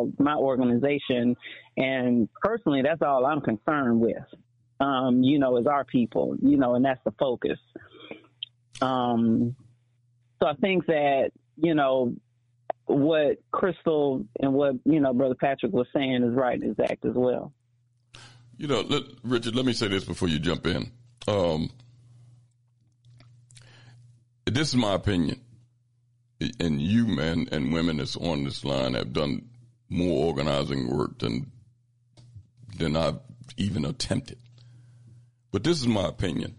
my organization. And personally, that's all I'm concerned with, is our people, and that's the focus. So I think that, what Crystal and what, Brother Patrick was saying is right, exact as well. Richard, let me say this before you jump in. This is my opinion. And you men and women that's on this line have done more organizing work than I've even attempted. But this is my opinion.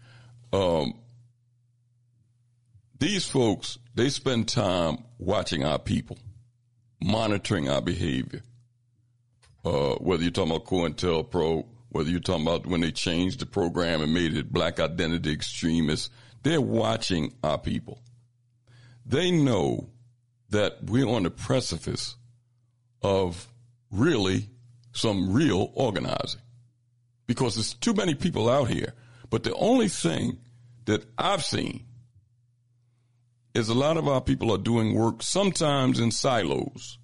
These folks, they spend time watching our people, monitoring our behavior. Whether you're talking about COINTELPRO, whether you're talking about when they changed the program and made it black identity extremists, they're watching our people. They know that we're on the precipice of really some real organizing because there's too many people out here. But the only thing that I've seen is a lot of our people are doing work sometimes in silos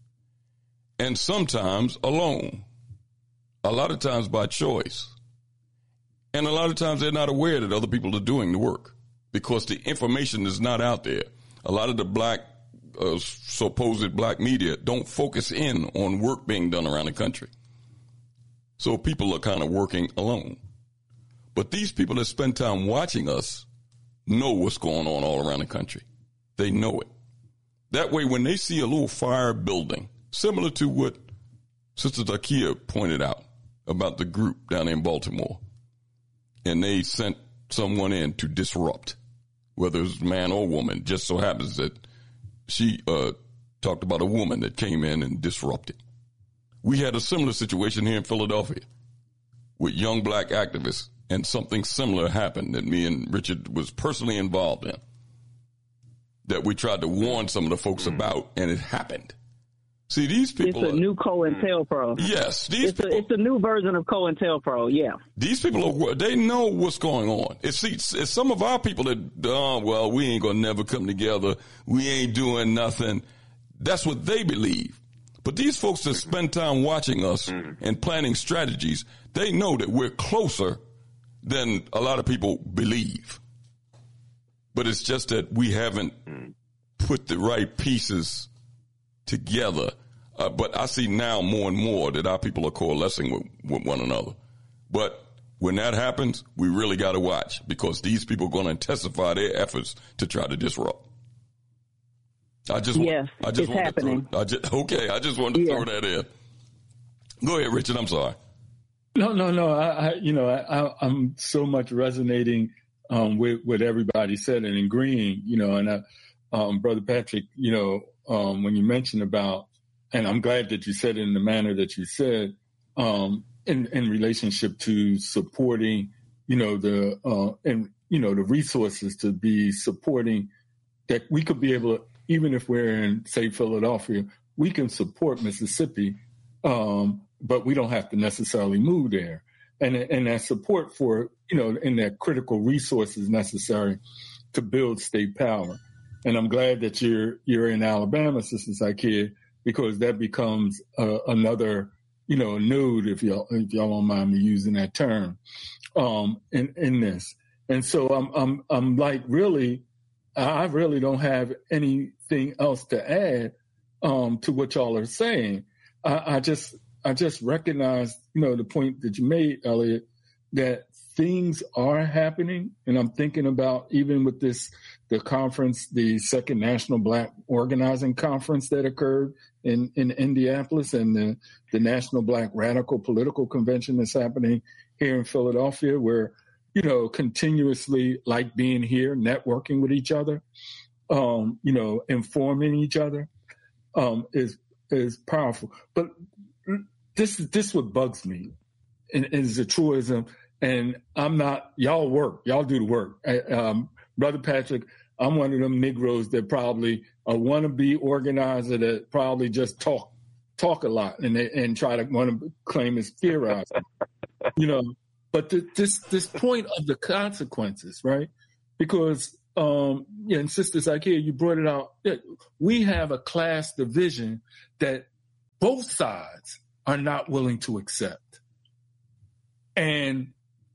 and sometimes alone, a lot of times by choice. And a lot of times they're not aware that other people are doing the work because the information is not out there. A lot of the black, supposed black media don't focus in on work being done around the country. So people are kind of working alone. But these people that spend time watching us know what's going on all around the country. They know it. That way, when they see a little fire building, similar to what Sister Takia pointed out about the group down in Baltimore, and they sent someone in to disrupt, whether it's man or woman. Just so happens that she talked about a woman that came in and disrupted. We had a similar situation here in Philadelphia with young black activists, and something similar happened that me and Richard was personally involved in, that we tried to warn some of the folks about, and it happened. See, these people It's a new COINTELPRO. Yes. It's a new version of COINTELPRO, yeah. These people, they know what's going on. It's some of our people that, we ain't going to never come together. We ain't doing nothing. That's what they believe. But these folks that spend time watching us and planning strategies, they know that we're closer than a lot of people believe. But it's just that we haven't put the right pieces together. But I see now more and more that our people are coalescing with one another. But when that happens, we really got to watch because these people are going to intensify their efforts to try to disrupt. It's happening. I just wanted to throw that in. Go ahead, Richard. I'm sorry. No. I'm so much resonating with what everybody said and agreeing. And Brother Patrick, when you mentioned about, and I'm glad that you said it in the manner that you said, in relationship to supporting, the resources to be supporting that we could be able to, even if we're in, say, Philadelphia, we can support Mississippi, but we don't have to necessarily move there. And that support for, and that critical resources necessary to build state power. And I'm glad that you're in Alabama, Sister Zakia, because that becomes another, node, if y'all don't mind me using that term, in this. And so I'm like, really, I really don't have anything else to add to what y'all are saying. I just recognize, the point that you made, Elliot, that things are happening. And I'm thinking about even with the conference, the Second National Black Organizing Conference that occurred in Indianapolis, and the National Black Radical Political Convention that's happening here in Philadelphia, where, continuously, like being here, networking with each other, informing each other, is powerful. But this what bugs me, and is a truism. And I'm not, y'all do the work. Brother Patrick, I'm one of them Negroes that probably a wannabe organizer that probably just talk a lot and try to want to claim it's theorizing, But this point of the consequences, right? Because, and Sister Zakia, you brought it out. We have a class division that both sides are not willing to accept. And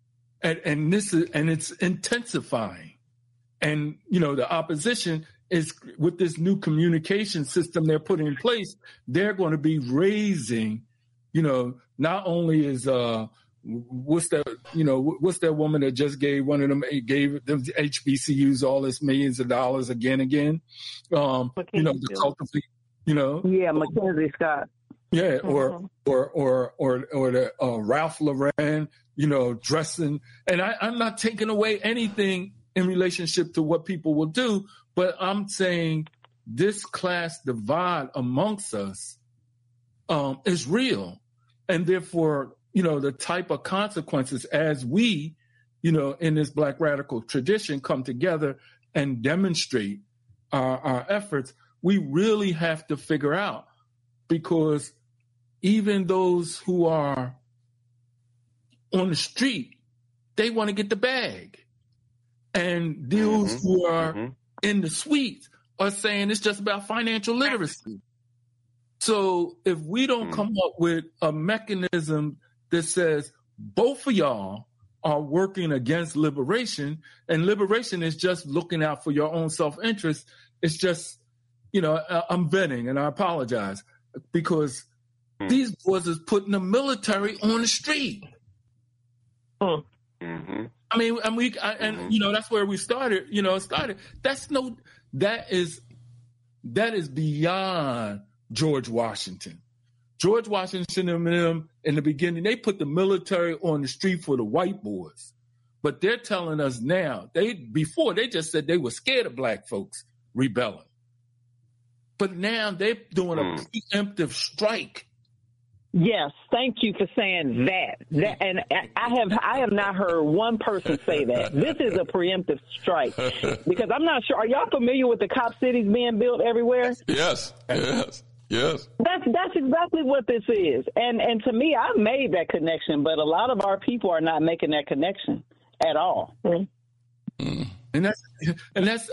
it's intensifying. And, the opposition is, with this new communication system they're putting in place, they're going to be raising, not only is, what's that woman that just gave them HBCUs all this millions of dollars again, to cultivate, Yeah, Mackenzie Scott. Yeah, or the Ralph Lauren, dressing. And I'm not taking away anything in relationship to what people will do, but I'm saying this class divide amongst us is real. And therefore, the type of consequences as we, in this Black radical tradition come together and demonstrate our efforts, we really have to figure out, because even those who are on the street, they want to get the bag. And those who are in the suites are saying it's just about financial literacy. So if we don't come up with a mechanism that says both of y'all are working against liberation, and liberation is just looking out for your own self-interest, it's just, I'm venting and I apologize, because these boys is putting the military on the street. I mean, that's where we started. That is beyond George Washington. George Washington and them in the beginning, they put the military on the street for the white boys, but they're telling us now. Before they just said they were scared of black folks rebelling, but now they're doing a preemptive strike. Yes, thank you for saying that. And I have not heard one person say that. This is a preemptive strike, because I'm not sure. Are y'all familiar with the cop cities being built everywhere? Yes. That's exactly what this is. And to me, I've made that connection, but a lot of our people are not making that connection at all. And those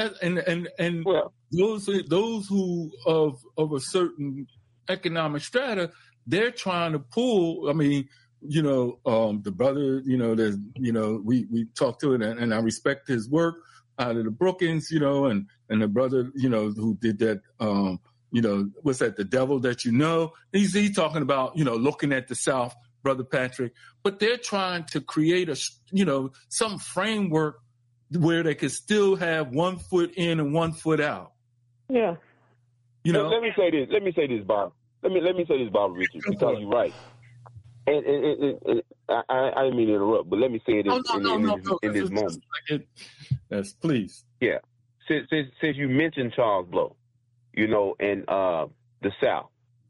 who of a certain economic strata, they're trying to pull. I mean, the brother, there's, we talked to it, and I respect his work out of the Brookings, and the brother, who did that, what's that, The Devil That You Know? He's talking about, looking at the South, Brother Patrick, but they're trying to create some framework where they could still have 1 foot in and 1 foot out. Yeah. Let me say this, Bob. Let me say this, Bob Richards, because you're right. And I didn't mean to interrupt, but let me say it in this moment. Yes, please. Yeah. Since you mentioned Charles Blow, and the South,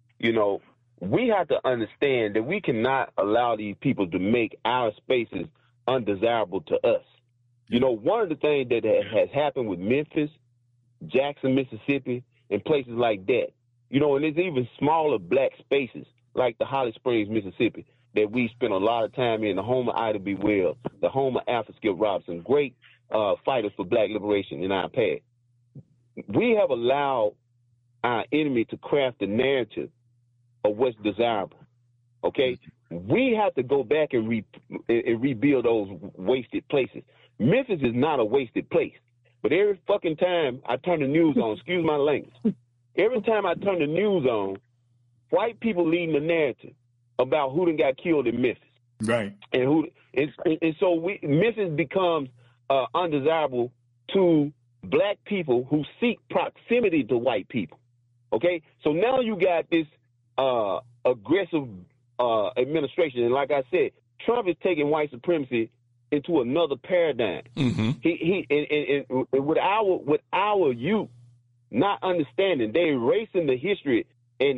we have to understand that we cannot allow these people to make our spaces undesirable to us. One of the things that has happened with Memphis, Jackson, Mississippi, and places like that, and there's even smaller black spaces like the Holly Springs, Mississippi, that we spent a lot of time in, the home of Ida B. Wells, the home of Alpha Skip Robinson, great fighters for black liberation in our past. We have allowed our enemy to craft the narrative of what's desirable, okay? We have to go back and rebuild those wasted places. Memphis is not a wasted place, but every fucking time I turn the news on, excuse my language, every time I turn the news on, white people leading the narrative about who done got killed in Memphis, right? And so Memphis becomes undesirable to black people who seek proximity to white people. Okay, so now you got this aggressive administration, and like I said, Trump is taking white supremacy into another paradigm. He with our youth not understanding, they erasing the history and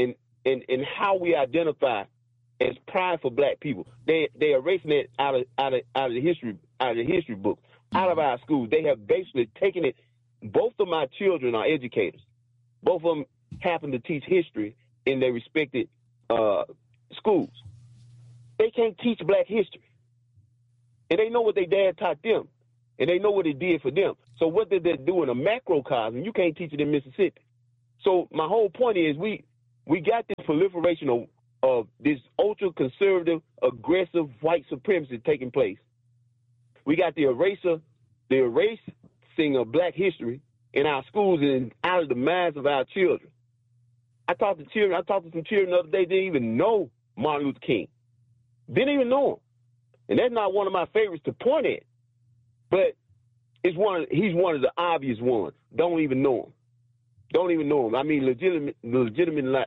how we identify as pride for black people. They erasing it out of the history books, out of our schools. They have basically taken it. Both of my children are educators. Both of them happen to teach history in their respected schools. They can't teach black history. And they know what their dad taught them. And they know what it did for them. So what did they do in a macrocosm? You can't teach it in Mississippi. So my whole point is we we got this proliferation of this ultra-conservative, aggressive white supremacy taking place. We got the erasing of black history in our schools and out of the minds of our children. I talked to some children the other day, didn't even know Martin Luther King. Didn't even know him. And that's not one of my favorites to point at. But he's one of the obvious ones. Don't even know him. Don't even know him. I mean, legitimately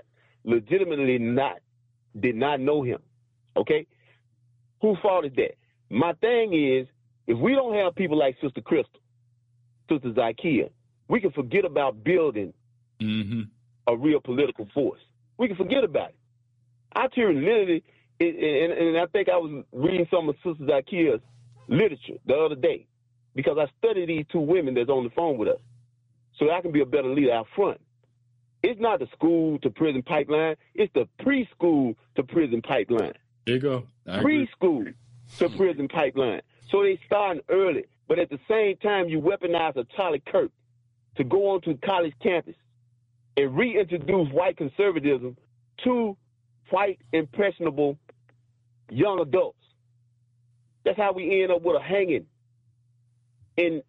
did not know him. Okay? Whose fault is that? My thing is, if we don't have people like Sister Crystal, Sister Zakiya, we can forget about building a real political force. We can forget about it. Our children literally, and I think I was reading some of Sister Zakiya's literature the other day, because I studied these two women that's on the phone with us, so I can be a better leader out front. It's not the school to prison pipeline. It's the preschool to prison pipeline. There you go. Preschool to prison pipeline. So they starting early. But at the same time, you weaponize a Charlie Kirk to go onto college campus and reintroduce white conservatism to white, impressionable young adults. That's how we end up with a hanging in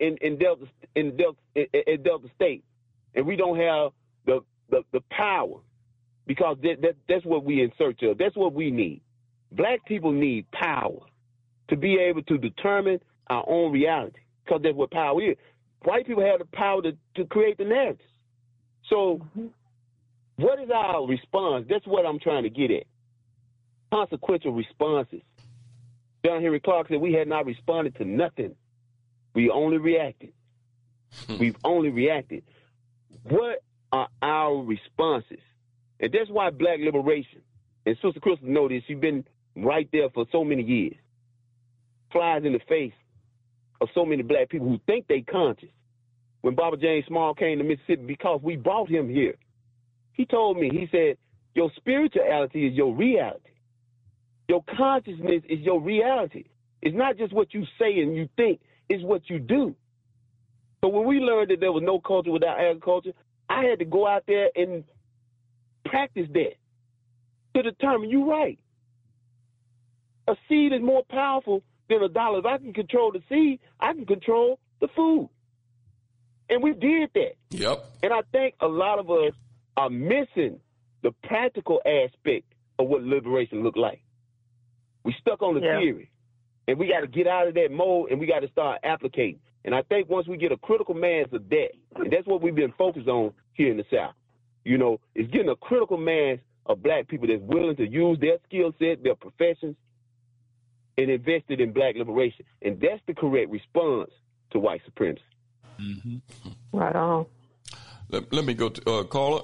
Delta State. And we don't have the power, because that's what we in search of. That's what we need. Black people need power to be able to determine our own reality, because that's what power is. White people have the power to create the narratives. So what is our response? That's what I'm trying to get at. Consequential responses. John Henry Clark said we had not responded to nothing. We only reacted. We've only reacted. What are our responses? And that's why black liberation, and Sister Crystal knows this, she's been right there for so many years, flies in the face of so many black people who think they conscious. When Baba James Small came to Mississippi, because we brought him here, he told me, he said, your spirituality is your reality. Your consciousness is your reality. It's not just what you say and you think, it's what you do. So when we learned that there was no culture without agriculture, I had to go out there and practice that to determine you're right. A seed is more powerful than a dollar. If I can control the seed, I can control the food. And we did that. Yep. And I think a lot of us are missing the practical aspect of what liberation looked like. We stuck on the theory. And we got to get out of that mode, and we got to start applicating. And I think once we get a critical mass of that, and that's what we've been focused on here in the South, is getting a critical mass of black people that's willing to use their skill set, their professions, and invested in black liberation. And that's the correct response to white supremacy. Right on. Let me go to caller.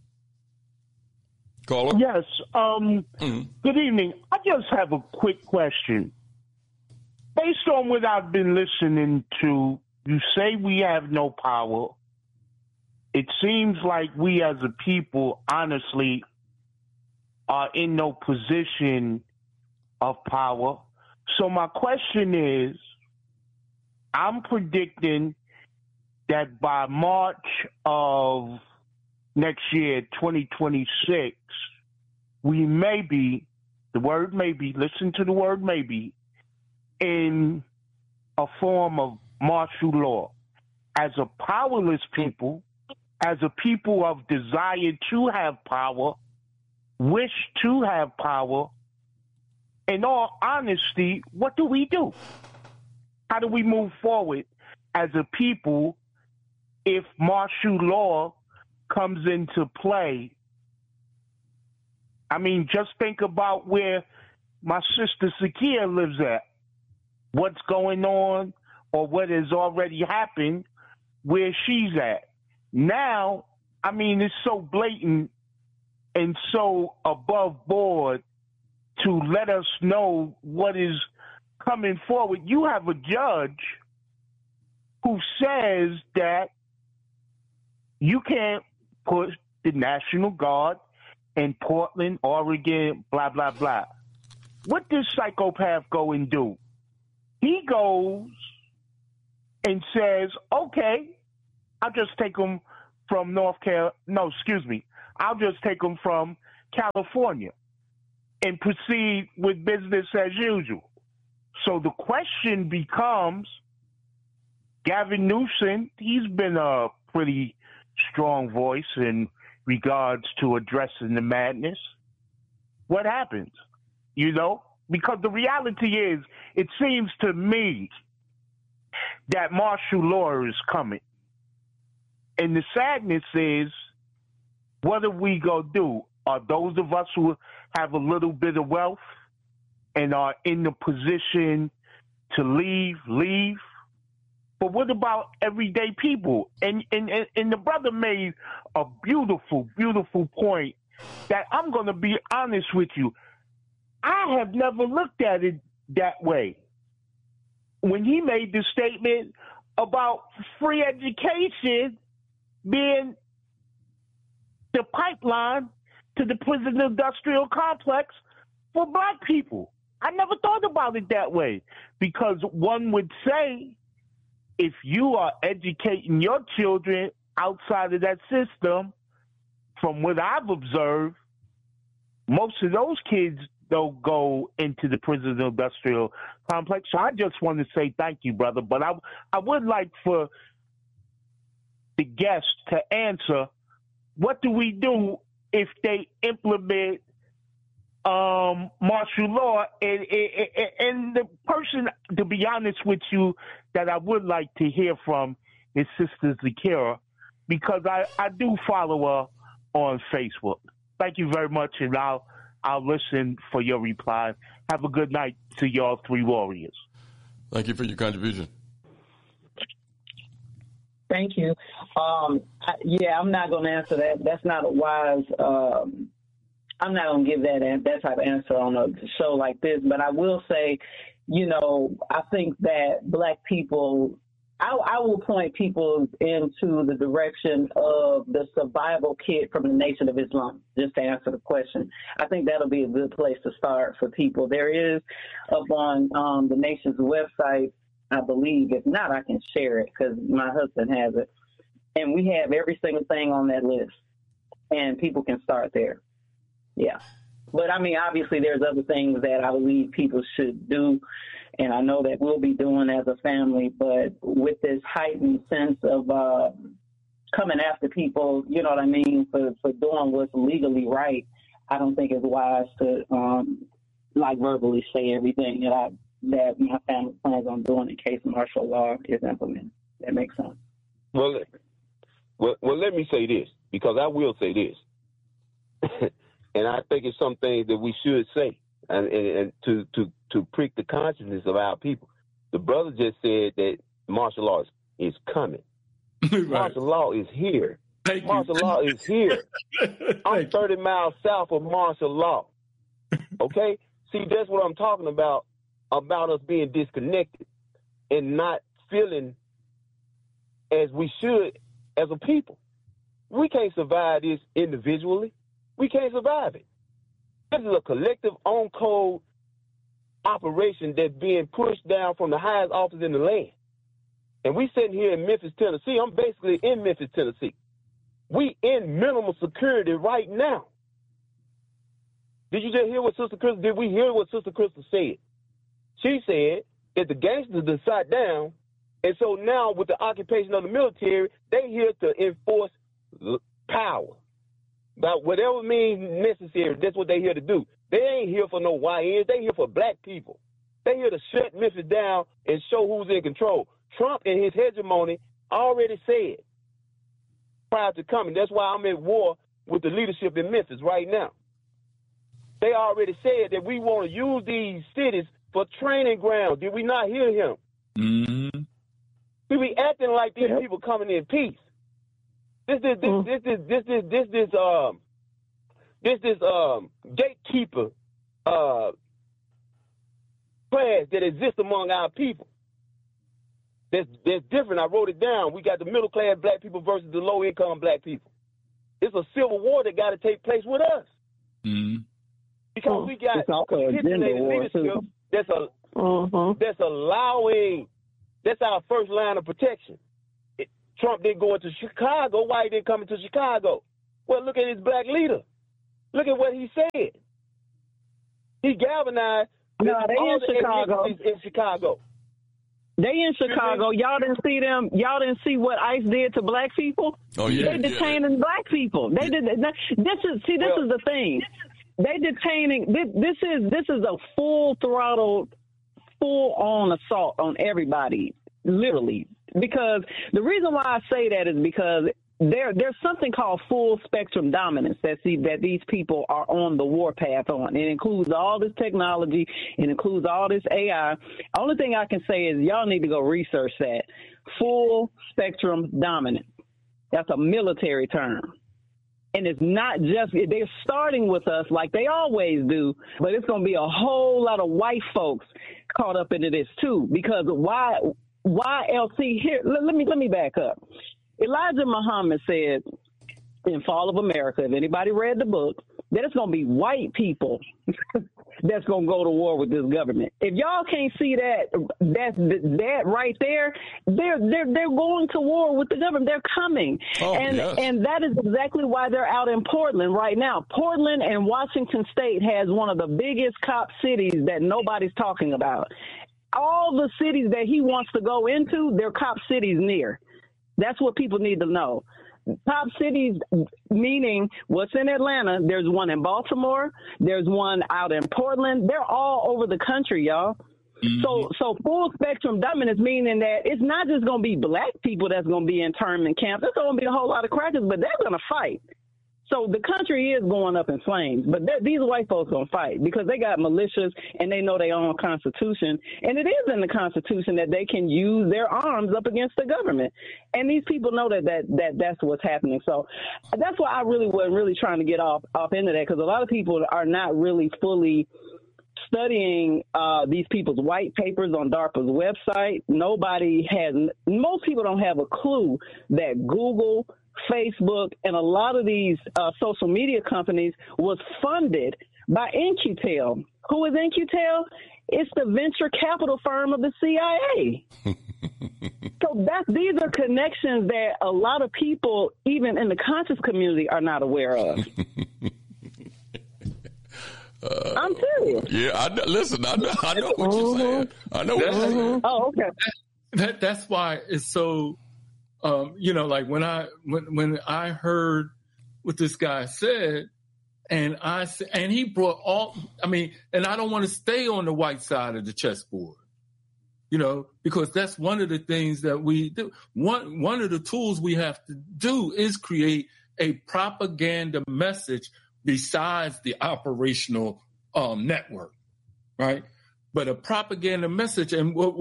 Caller? Yes. Good evening. I just have a quick question. Based on what I've been listening to, you say we have no power. It seems like we as a people, honestly, are in no position of power. So my question is, I'm predicting that by March of next year, 2026, we may be, the word maybe, listen to the word maybe, in a form of martial law. As a powerless people, as a people of desire to have power, wish to have power, in all honesty, what do we do? How do we move forward as a people if martial law comes into play? I mean, just think about where my sister Zakiya lives at. What's going on or what has already happened where she's at. Now, I mean, it's so blatant and so above board to let us know what is coming forward. You have a judge who says that you can't put the National Guard in Portland, Oregon, blah, blah, blah. What does psychopath go and do? He goes and says, okay, I'll just take them from I'll just take them from California and proceed with business as usual. So the question becomes, Gavin Newsom, he's been a pretty strong voice in regards to addressing the madness. What happens? Because the reality is, it seems to me that martial law is coming. And the sadness is, what are we going to do? Are those of us who have a little bit of wealth and are in the position to leave? But what about everyday people? And the brother made a beautiful, beautiful point that I'm going to be honest with you. I have never looked at it that way. When he made the statement about free education being the pipeline to the prison industrial complex for black people. I never thought about it that way, because one would say, if you are educating your children outside of that system, from what I've observed, most of those kids don't go into the prison industrial complex. So I just want to say thank you, brother. But I would like for the guests to answer, what do we do if they implement martial law? And the person, to be honest with you, that I would like to hear from is Sister Zakira, because I do follow her on Facebook. Thank you very much, and I'll listen for your reply. Have a good night to y'all three warriors. Thank you for your contribution. Thank you. I'm not going to answer that. That's not a wise. I'm not going to give that type of answer on a show like this. But I will say, I think that black people, I will point people into the direction of the survival kit from the Nation of Islam, just to answer the question. I think that'll be a good place to start for people. There is up on the Nation's website, I believe. If not, I can share it because my husband has it. And we have every single thing on that list, and people can start there. Yeah. But, obviously there's other things that I believe people should do, and I know that we'll be doing as a family. But with this heightened sense of coming after people, for doing what's legally right, I don't think it's wise to, verbally say everything that my family plans on doing in case martial law is implemented. That makes sense. Well, let me say this, because I will say this. And I think it's some things that we should say and to prick the consciousness of our people. The brother just said that martial law is coming. Right. Martial law is here. Martial law is here. I'm 30 miles south of martial law. Okay? See, that's what I'm talking about us being disconnected and not feeling as we should as a people. We can't survive this individually. We can't survive it. This is a collective on-code operation that's being pushed down from the highest office in the land. And we sitting here in Memphis, Tennessee. I'm basically in Memphis, Tennessee. We in minimum security right now. Did you just hear what Sister Crystal, did we hear what Sister Crystal said? She said that the gangsters have sat down, and so now with the occupation of the military, they here to enforce power. About whatever means necessary, that's what they here to do. They ain't here for no YNs. They here for black people. They here to shut Memphis down and show who's in control. Trump and his hegemony already said prior to coming. That's why I'm at war with the leadership in Memphis right now. They already said that we want to use these cities for training ground. Did we not hear him? Mm-hmm. We be acting like these people coming in peace. This gatekeeper class that exists among our people. That's different. I wrote it down. We got the middle class black people versus the low income black people. It's a civil war that got to take place with us. Mm-hmm. Because we got capitulated leadership that's allowing. That's our first line of protection. Trump didn't go into Chicago. Why he didn't come into Chicago? Well, look at his black leader. Look at what he said. He galvanized. No, they all in the Chicago. in Chicago. They in Chicago. Y'all didn't see them. Y'all didn't see what ICE did to black people. Oh yeah, they detaining black people. They did. This is the thing. They detaining. This is a full throttle, full on assault on everybody, literally. Because the reason why I say that is because there's something called full spectrum dominance that these people are on the warpath on. It includes all this technology. It includes all this AI. Only thing I can say is y'all need to go research that. Full spectrum dominance. That's a military term. And it's not just, they're starting with us like they always do, but it's going to be a whole lot of white folks caught up into this too. Because why LC here? Let me back up. Elijah Muhammad said in Fall of America, if anybody read the book, that it's going to be white people that's going to go to war with this government. If y'all can't see that right there, they're going to war with the government. They're coming. And that is exactly why they're out in Portland right now. Portland and Washington State has one of the biggest cop cities that nobody's talking about. All the cities that he wants to go into, they're cop cities near. That's what people need to know. Top cities, meaning what's in Atlanta, there's one in Baltimore, there's one out in Portland. They're all over the country, y'all. Mm-hmm. So full spectrum dominance, meaning that it's not just going to be black people that's going to be internment camps. There's going to be a whole lot of crackers, but they're going to fight. So the country is going up in flames, but these white folks going to fight because they got militias and they know their own Constitution. And it is in the Constitution that they can use their arms up against the government. And these people know that's what's happening. So that's why I really wasn't really trying to get off into that, because a lot of people are not really fully studying these people's white papers on DARPA's website. Most people don't have a clue that Google, Facebook, and a lot of these social media companies was funded by In-Q-Tel. Who is In-Q-Tel? It's the venture capital firm of the CIA. So these are connections that a lot of people, even in the conscious community, are not aware of. I'm serious. Yeah, I know what you're saying. I know what you're saying. Oh, okay. That's why it's so. Like when I heard what this guy said, and he brought and I don't want to stay on the white side of the chessboard, because that's one of the things that we do. One of the tools we have to do is create a propaganda message besides the operational network, right? But a propaganda message, and what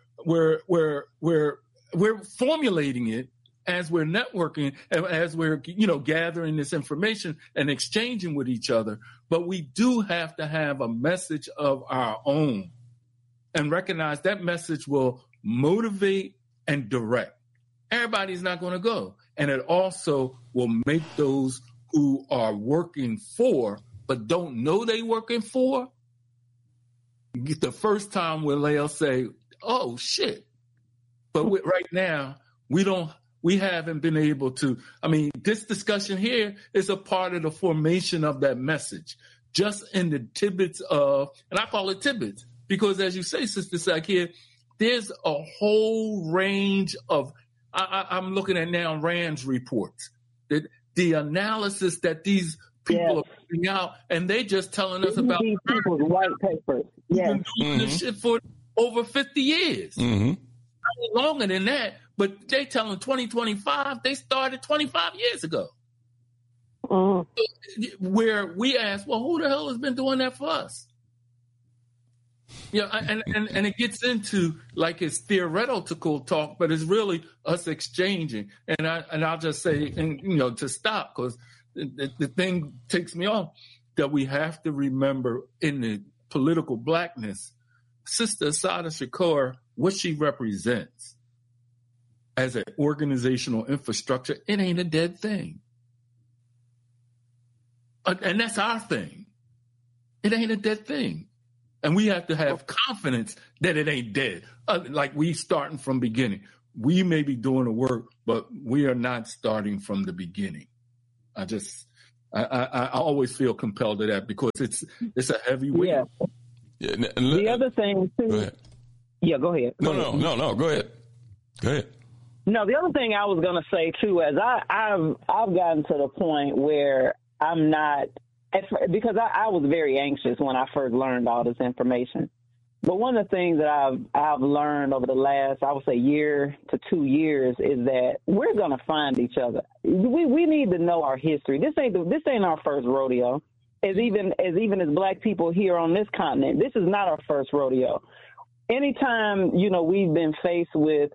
we're formulating it as we're networking and as we're, gathering this information and exchanging with each other. But we do have to have a message of our own and recognize that message will motivate and direct. Everybody's not going to go. And it also will make those who are working for but don't know they working for, the first time where they'll say, oh, shit. But right now, we haven't been able to. This discussion here is a part of the formation of that message, just in the tidbits of, and I call it tidbits, because as you say, Sister Sakia, there's a whole range of, I'm looking at now Rand's reports, that the analysis that these people are putting out, and they just telling us about these people's white papers. We've been doing this shit for over 50 years. Mm-hmm. Longer than that, but they telling 2025, they started 25 years ago. Where we ask, well, who the hell has been doing that for us? And it gets into like it's theoretical talk, but it's really us exchanging. And I'll just say, to stop, because the thing takes me off, that we have to remember in the political blackness, Sister Assata Shakur, what she represents as an organizational infrastructure, it ain't a dead thing. And that's our thing. It ain't a dead thing. And we have to have confidence that it ain't dead. Like we starting from beginning. We may be doing the work, but we are not starting from the beginning. I always feel compelled to that because it's a heavy weight. Yeah. The other thing too. Go ahead. Yeah, go ahead. No, go ahead. Go ahead. No, the other thing I was going to say too is I've gotten to the point where I'm not, because I was very anxious when I first learned all this information. But one of the things that I've learned over the last, I would say, year to 2 years is that we're going to find each other. We need to know our history. This ain't our first rodeo. As even as Black people here on this continent, this is not our first rodeo. Anytime, we've been faced with,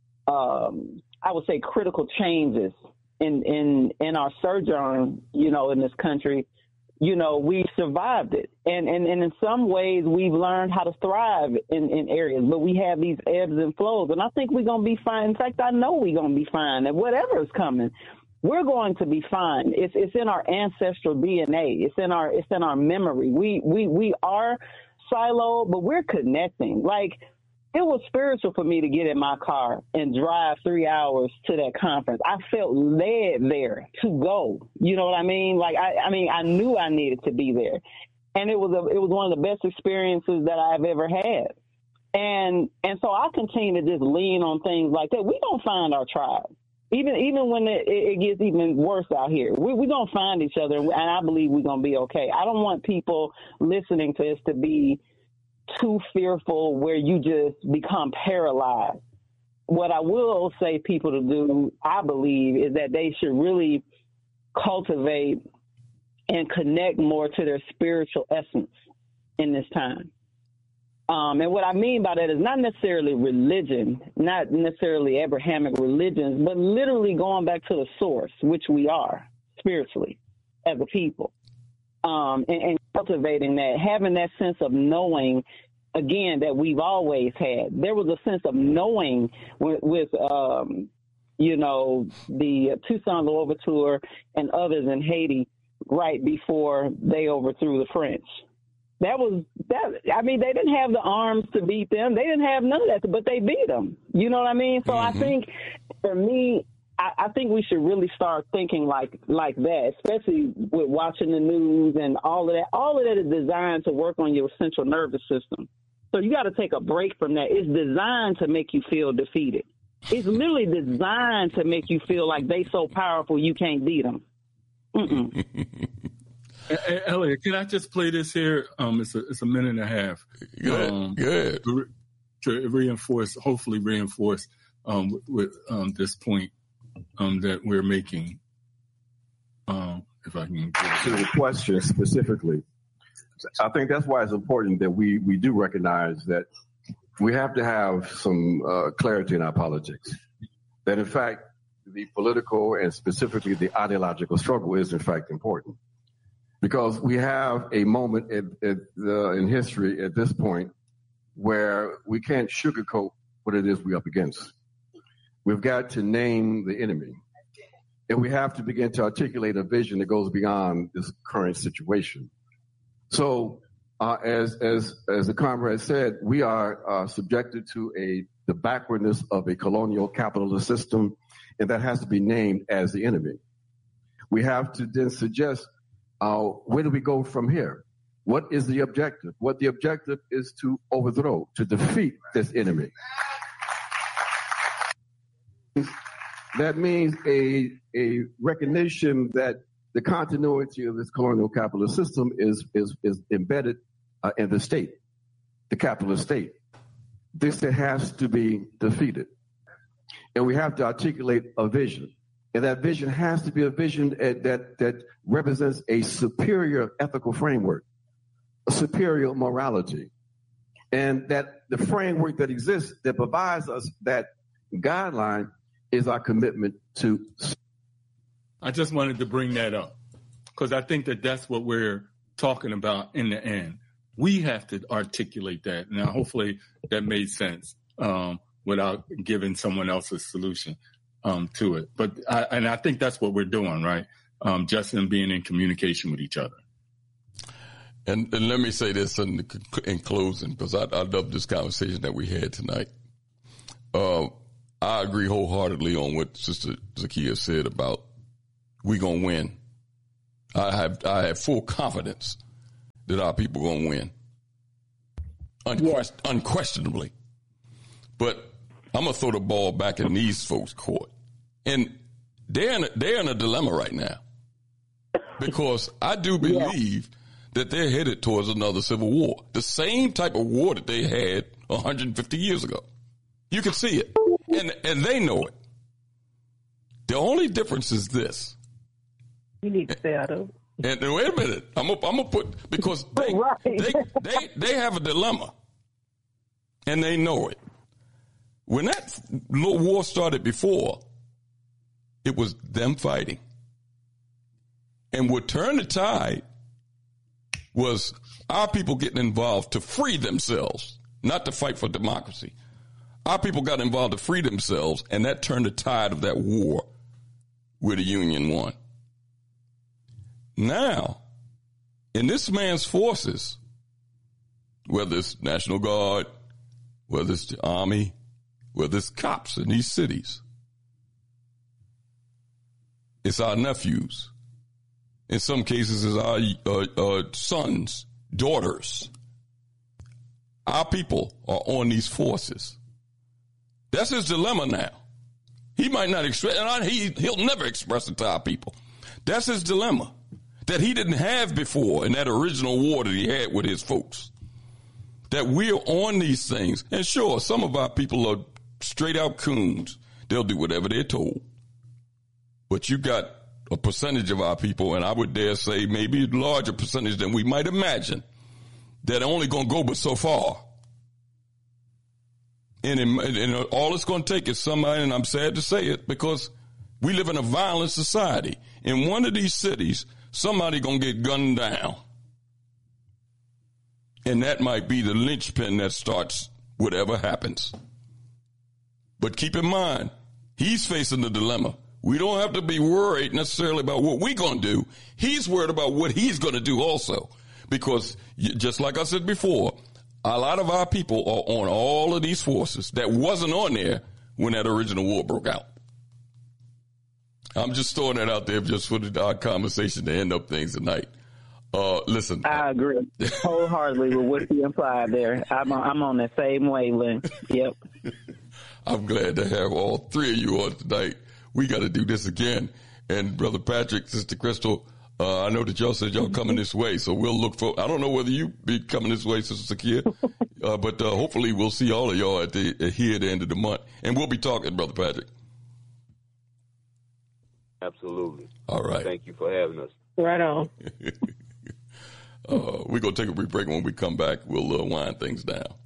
I would say, critical changes in our sojourn, in this country, we survived it. And in some ways we've learned how to thrive in areas, but we have these ebbs and flows. And I think we're going to be fine. In fact, I know we're going to be fine. And whatever is coming, we're going to be fine. It's in our ancestral DNA. It's in our memory. We are siloed, but we're connecting. Like, it was spiritual for me to get in my car and drive 3 hours to that conference. I felt led there to go. You know what I mean? Like, I knew I needed to be there. And it was one of the best experiences that I've ever had. And so I continue to just lean on things like that. We're going to find our tribe. Even when it gets even worse out here, we're going to find each other. And I believe we're going to be okay. I don't want people listening to this to be too fearful where you just become paralyzed. What I will say people to do, I believe, is that they should really cultivate and connect more to their spiritual essence in this time. And what I mean by that is not necessarily religion, not necessarily Abrahamic religions, but literally going back to the source, which we are spiritually as a people. And cultivating that, having that sense of knowing, again, that we've always had. There was a sense of knowing with the Two Sons Overture and others in Haiti right before they overthrew the French. They didn't have the arms to beat them. They didn't have none of that, but they beat them. You know what I mean? So I think, for me, I think we should really start thinking like that, especially with watching the news and all of that. All of that is designed to work on your central nervous system. So you got to take a break from that. It's designed to make you feel defeated. It's literally designed to make you feel like they so powerful you can't beat them. Elliot, can I just play this here? It's a minute and a half. Good. To hopefully reinforce with this point that we're making. If I can get to the question specifically, I think that's why it's important that we do recognize that we have to have some clarity in our politics. That in fact, the political and specifically the ideological struggle is in fact important. Because we have a moment in history at this point where we can't sugarcoat what it is we're up against. We've got to name the enemy. And we have to begin to articulate a vision that goes beyond this current situation. So, as the comrade said, we are subjected to the backwardness of a colonial capitalist system, and that has to be named as the enemy. We have to then suggest, where do we go from here? What is the objective? What the objective is to overthrow, to defeat this enemy. That means a recognition that the continuity of this colonial capitalist system is embedded in the state, the capitalist state. This has to be defeated. And we have to articulate a vision. And that vision has to be a vision that represents a superior ethical framework, a superior morality. And that the framework that exists that provides us that guideline is our commitment to. I just wanted to bring that up because I think that that's what we're talking about in the end. We have to articulate that. Now, hopefully that made sense without giving someone else a solution to it. But I think that's what we're doing, right? Just in being in communication with each other. And let me say this in closing, because I love this conversation that we had tonight. I agree wholeheartedly on what Sister Zakiya said about we gonna win. I have full confidence that our people are going to win. Unquestionably. But I'm going to throw the ball back in these folks' court. And they're in a dilemma right now. Because I do believe that they're headed towards another civil war. The same type of war that they had 150 years ago. You can see it. And they know it. The only difference is this. You need to stay out of it. And wait a minute. I'm gonna put, because they have a dilemma. And they know it. When that little war started before, it was them fighting. And what turned the tide was our people getting involved to free themselves, not to fight for democracy. Our people got involved to free themselves, and that turned the tide of that war where the Union won. Now, in this man's forces, whether it's National Guard, whether it's the Army, whether it's cops in these cities, it's our nephews. In some cases, it's our sons, daughters. Our people are on these forces. That's his dilemma now. He might not express, and he'll never express it to our people. That's his dilemma that he didn't have before in that original war that he had with his folks. That we're on these things. And sure, some of our people are straight out coons. They'll do whatever they're told. But you got a percentage of our people, and I would dare say maybe a larger percentage than we might imagine, that are only going to go but so far. And all it's going to take is somebody, and I'm sad to say it, because we live in a violent society. In one of these cities, somebody going to get gunned down. And that might be the linchpin that starts whatever happens. But keep in mind, he's facing the dilemma. We don't have to be worried necessarily about what we're going to do. He's worried about what he's going to do also. Because just like I said before, a lot of our people are on all of these forces that wasn't on there when that original war broke out. I'm just throwing that out there just for our conversation to end up things tonight. Listen. I agree wholeheartedly with what you implied there. I'm on the same wavelength. Yep. I'm glad to have all three of you on tonight. We got to do this again. And Brother Patrick, Sister Crystal, I know that y'all said y'all coming this way, so we'll look for, I don't know whether you be coming this way, Sister Sakia, but hopefully we'll see all of y'all at the end of the month. And we'll be talking, Brother Patrick. Absolutely. All right. Thank you for having us. Right on. We're going to take a brief break. When we come back, we'll wind things down.